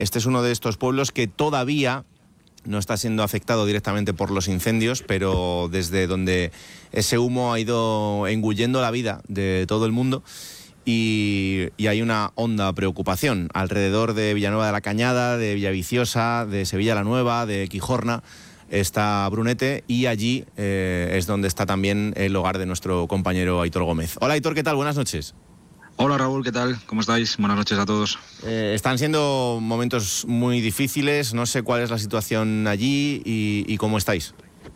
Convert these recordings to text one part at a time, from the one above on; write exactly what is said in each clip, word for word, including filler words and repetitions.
este es uno de estos pueblos que todavía no está siendo afectado directamente por los incendios, pero desde donde ese humo ha ido engullendo la vida de todo el mundo. Y, y hay una honda preocupación alrededor de Villanueva de la Cañada, de Villaviciosa, de Sevilla la Nueva, de Quijorna. Está Brunete y allí eh, es donde está también el hogar de nuestro compañero Aitor Gómez. Hola Aitor, ¿qué tal? Buenas noches. Hola Raúl, ¿qué tal? ¿Cómo estáis? Buenas noches a todos. Eh, están siendo momentos muy difíciles, no sé cuál es la situación allí y, y cómo estáis.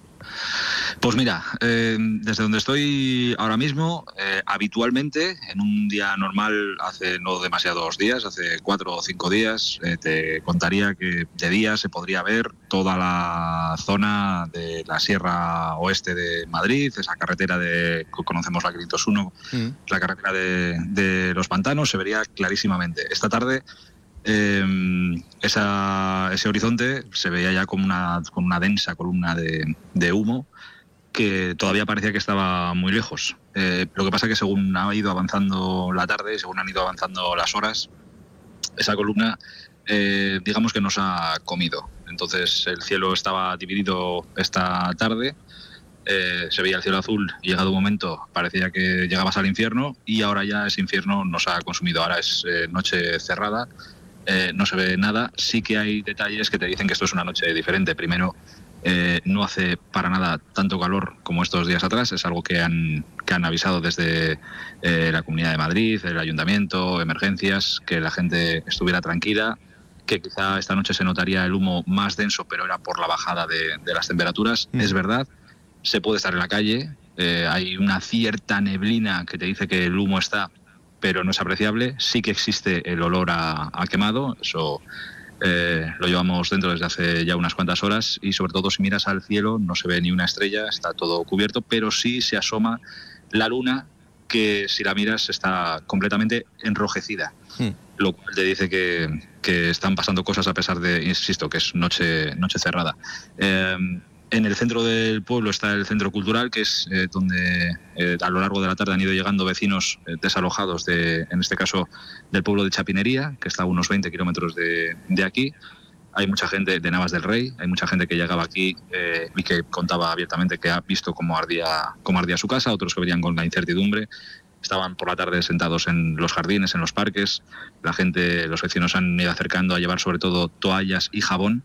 Pues mira, eh, desde donde estoy ahora mismo, eh, habitualmente, en un día normal, hace no demasiados días, hace cuatro o cinco días, eh, te contaría que de día se podría ver toda la zona de la Sierra Oeste de Madrid, esa carretera de que conocemos la quinientos uno, mm. la carretera de, de los pantanos, se vería clarísimamente. Esta tarde Eh, esa, ese horizonte se veía ya como una, con una densa columna de, de humo que todavía parecía que estaba muy lejos. Eh, lo que pasa es que según ha ido avanzando la tarde, según han ido avanzando las horas, esa columna eh, digamos que nos ha comido. Entonces el cielo estaba dividido esta tarde, eh, se veía el cielo azul y llegado un momento parecía que llegabas al infierno y ahora ya ese infierno nos ha consumido. Ahora es eh, noche cerrada. Eh, no se ve nada. Sí que hay detalles que te dicen que esto es una noche diferente. Primero, eh, no hace para nada tanto calor como estos días atrás. Es algo que han, que han avisado desde eh, la Comunidad de Madrid, el Ayuntamiento, emergencias, que la gente estuviera tranquila, que quizá esta noche se notaría el humo más denso, pero era por la bajada de, de las temperaturas. Mm. Es verdad, se puede estar en la calle. Eh, hay una cierta neblina que te dice que el humo está, pero no es apreciable. Sí que existe el olor a, a quemado, eso eh, lo llevamos dentro desde hace ya unas cuantas horas y sobre todo si miras al cielo no se ve ni una estrella, está todo cubierto, pero sí se asoma la luna que si la miras está completamente enrojecida, hmm. lo cual te dice que, que están pasando cosas a pesar de, insisto, que es noche, noche cerrada. Eh, En el centro del pueblo está el centro cultural, que es eh, donde eh, a lo largo de la tarde han ido llegando vecinos eh, desalojados, de, en este caso del pueblo de Chapinería, que está a unos veinte kilómetros de, de aquí. Hay mucha gente de Navas del Rey, hay mucha gente que llegaba aquí eh, y que contaba abiertamente que ha visto cómo ardía, cómo ardía su casa, otros que venían con la incertidumbre. Estaban por la tarde sentados en los jardines, en los parques. La gente, los vecinos han ido acercando a llevar sobre todo toallas y jabón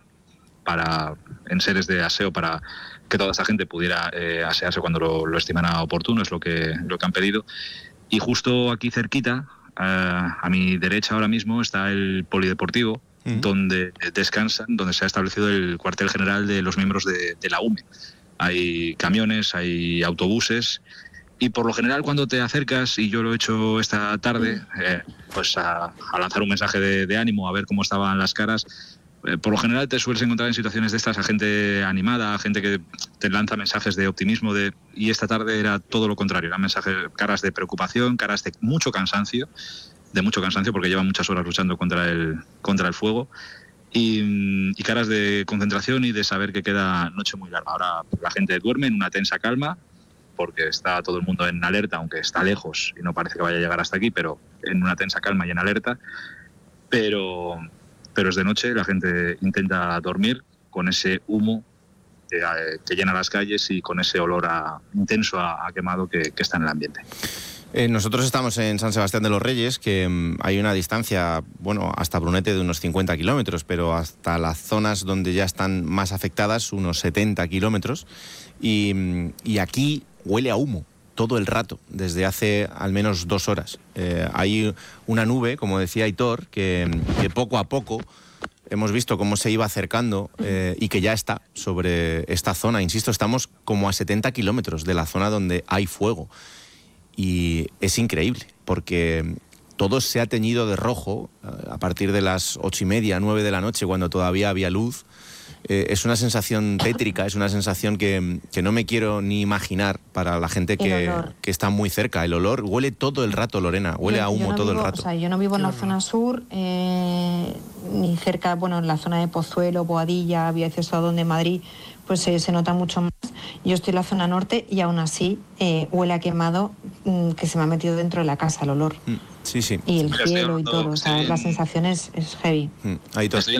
para enseres de aseo para que toda esa gente pudiera eh, asearse cuando lo, lo estimara oportuno, es lo que, lo que han pedido. Y justo aquí cerquita, eh, a mi derecha ahora mismo, está el polideportivo, uh-huh. donde descansan, donde se ha establecido el cuartel general de los miembros de, de la U M E. Hay camiones, hay autobuses, y por lo general cuando te acercas, y yo lo he hecho esta tarde, eh, pues a, a lanzar un mensaje de, de ánimo, a ver cómo estaban las caras. Por lo general te sueles encontrar en situaciones de estas a gente animada, a gente que te lanza mensajes de optimismo, de y esta tarde era todo lo contrario, eran mensajes, caras de preocupación, caras de mucho cansancio, de mucho cansancio porque llevan muchas horas luchando contra el, contra el fuego, y, y caras de concentración y de saber que queda noche muy larga. Ahora la gente duerme en una tensa calma porque está todo el mundo en alerta, aunque está lejos y no parece que vaya a llegar hasta aquí, pero en una tensa calma y en alerta, pero... pero es de noche, la gente intenta dormir con ese humo que, que llena las calles y con ese olor a, intenso a, a quemado que, que está en el ambiente. Eh, nosotros estamos en San Sebastián de los Reyes, que um, hay una distancia, bueno, hasta Brunete de unos cincuenta kilómetros, pero hasta las zonas donde ya están más afectadas, unos setenta kilómetros, y, y aquí huele a humo todo el rato, desde hace al menos dos horas. Eh, hay una nube, como decía Aitor, que, que poco a poco hemos visto cómo se iba acercando eh, y que ya está sobre esta zona. Insisto, estamos como a setenta kilómetros de la zona donde hay fuego. Y es increíble, porque todo se ha teñido de rojo a partir de las ocho y media, nueve de la noche, cuando todavía había luz. Eh, es una sensación tétrica, es una sensación que, que no me quiero ni imaginar para la gente que, que está muy cerca. El olor huele todo el rato, Lorena, huele yo, a humo no todo vivo, el rato. O sea, yo no vivo en la zona sur, eh, ni cerca, bueno, en la zona de Pozuelo, Boadilla, Villaviciosa, donde Madrid, pues eh, se nota mucho más. Yo estoy en la zona norte y aún así eh, huele a quemado, mm, que se me ha metido dentro de la casa el olor. Mm. Sí, sí. Y el Mira, estoy cielo y hablando- todo, o sea, estoy la en- sensación es, es heavy. Mm, Aitor. Estoy